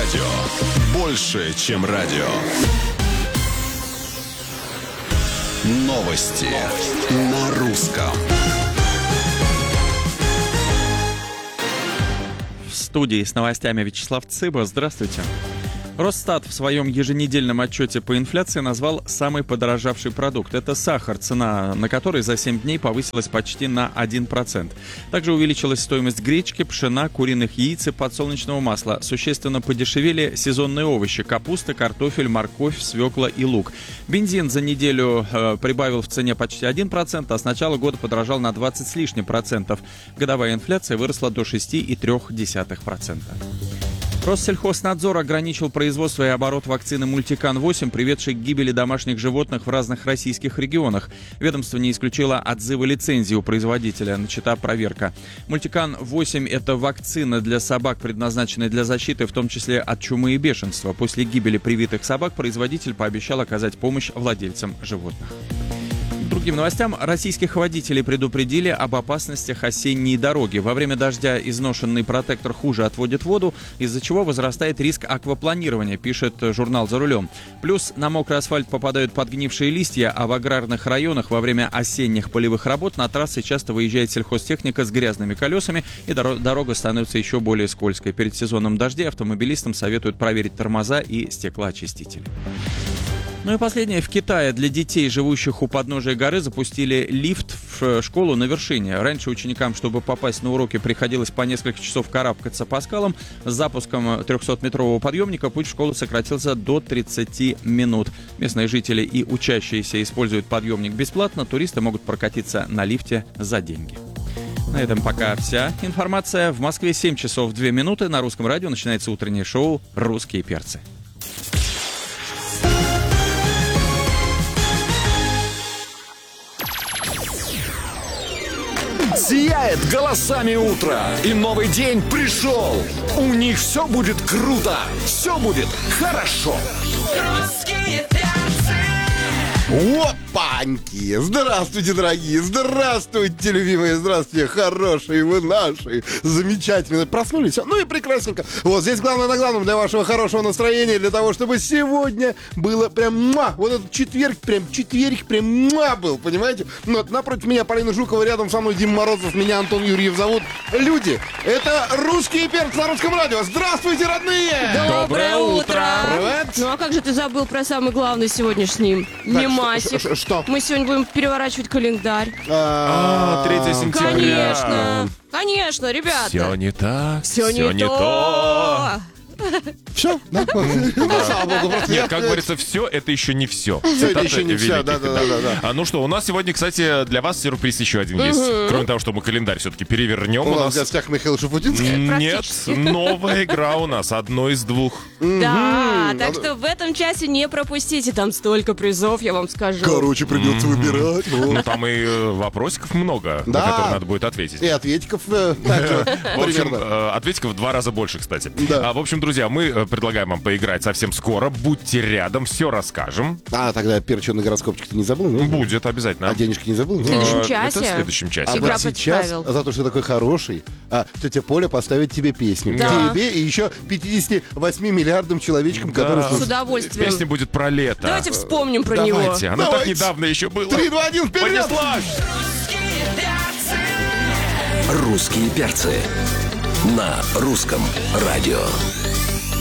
радио. Больше, чем радио. Новости на русском. В студии с новостями Вячеслав Цыба. Здравствуйте. Росстат в своем еженедельном отчете по инфляции назвал самый подорожавший продукт. Это сахар, цена на который за 7 дней повысилась почти на 1%. Также увеличилась стоимость гречки, пшена, куриных яиц и подсолнечного масла. Существенно подешевели сезонные овощи: капуста, картофель, морковь, свекла и лук. Бензин за неделю прибавил в цене почти 1%, а с начала года подорожал на 20 с лишним процентов. Годовая инфляция выросла до 6,3%. Россельхознадзор ограничил производство и оборот вакцины Мультикан-8, приведшей к гибели домашних животных в разных российских регионах. Ведомство не исключило отзыва лицензии у производителя. Начата проверка. Мультикан-8 – это вакцина для собак, предназначенная для защиты, в том числе от чумы и бешенства. После гибели привитых собак производитель пообещал оказать помощь владельцам животных. К другим новостям. Российских водителей предупредили об опасностях осенней дороги. Во время дождя изношенный протектор хуже отводит воду, из-за чего возрастает риск аквапланирования, пишет журнал «За рулем». Плюс на мокрый асфальт попадают подгнившие листья, а в аграрных районах во время осенних полевых работ на трассы часто выезжает сельхозтехника с грязными колесами, и дорога становится еще более скользкой. Перед сезоном дождей автомобилистам советуют проверить тормоза и стеклоочистители. Ну и последнее. В Китае для детей, живущих у подножия горы, запустили лифт в школу на вершине. Раньше ученикам, чтобы попасть на уроки, приходилось по несколько часов карабкаться по скалам. С запуском 300-метрового подъемника путь в школу сократился до 30 минут. Местные жители и учащиеся используют подъемник бесплатно. Туристы могут прокатиться на лифте за деньги. На этом пока вся информация. В Москве 7 часов 2 минуты. На Русском радио начинается утреннее шоу «Русские перцы». Сияет голосами утро, и новый день пришел. У них все будет круто, все будет хорошо. Русские перцы. Опаньки! Здравствуйте, дорогие! Здравствуйте, любимые! Здравствуйте, хорошие вы наши! Замечательно! Проснулись? Ну и прекрасненько! Вот здесь главное на главном для вашего хорошего настроения, для того, чтобы сегодня было прям муа! Вот этот четверг прям муа был, понимаете? Ну, вот напротив меня Полина Жукова, рядом со мной Дима Морозов, меня Антон Юрьев зовут. Люди, это «Русские перцы» на Русском радио! Здравствуйте, родные! Доброе утро! Привет! Ну а как же ты забыл про самый главный сегодняшний мемасик? Что? Мы сегодня будем переворачивать календарь. 3 сентября. Конечно, ребята. Все не так, Все не то. Все? Да? Слава богу, просто Нет, как говорится, все это еще не все. это еще не всё, да. Ну что, у нас сегодня, кстати, для вас сюрприз еще один есть. Кроме того, что мы календарь все-таки перевернем. У нас в гостях Михаил Шафутинский. Нет, новая игра у нас, одно из двух. Да, так что в этом часе не пропустите. Там столько призов, я вам скажу. Короче, придется выбирать. Ну там и вопросиков много, на Да. которые надо будет ответить. И ответиков также В общем, примерно. ответиков в 2 раза больше, кстати. Да. В общем, друзья, мы предлагаем вам поиграть совсем скоро. Будьте рядом, все расскажем. Тогда перченый гороскопчик ты не забыл? Ну? Будет обязательно. А денежки не забыл? В следующем Это часе. в следующем часе. Игра вот сейчас, подставил. за то, что ты такой хороший, тетя Поля поставит тебе песню. Да. Тебе и еще 58 миллиардам человечкам, которые... С удовольствием. Песня будет про лето. Давайте вспомним про него. Давайте, она так Давайте. недавно еще была. 3, 2, 1, вперед! Понеслась! «Русские перцы» на Русском радио.